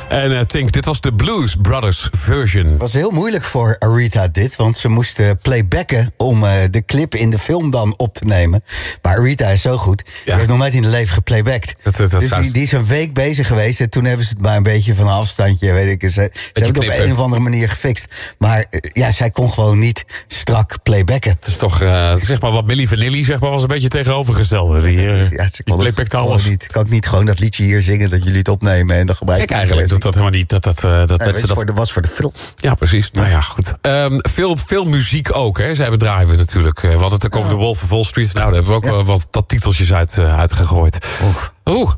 En Think, dit was de Blues Brothers version. Het was heel moeilijk voor Aretha dit, want ze moesten playbacken om de clip in de film dan op te nemen. Maar Aretha is zo goed, die heeft nog nooit in het leven geplaybacked. Dus die is een week bezig geweest en toen hebben ze het maar een beetje van een afstandje, weet ik. Ze hebben het op een of andere manier gefixt. Maar zij kon gewoon niet strak playbacken. Het is toch, zeg maar wat Milli Vanilli zeg maar, was een beetje tegengestelde. Die playbackte alles. Kan ik niet gewoon dat liedje hier zingen, dat jullie het opnemen en dan gebruiken. Kijk, eigenlijk dat helemaal niet. Dat was voor de film. Ja, precies. Nou ja, goed. Veel muziek ook, hè. Zij bedrijven we natuurlijk. We hadden het ook over de Wolf of Wall Street. Nou, daar hebben we ook wat titeltjes uitgegooid. Oeh.